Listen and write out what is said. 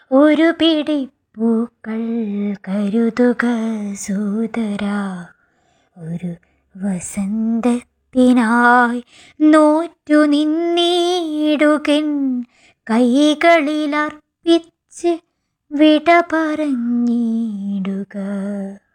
ഒരു പിടി പൂക്കൾ കരുതുക സോദരാ, ഒരു വസന്തത്തിനായി നോറ്റു നിന്നിടുകൻ കൈകളിലർപ്പിച്ച് വിട പറഞ്ഞിടുക.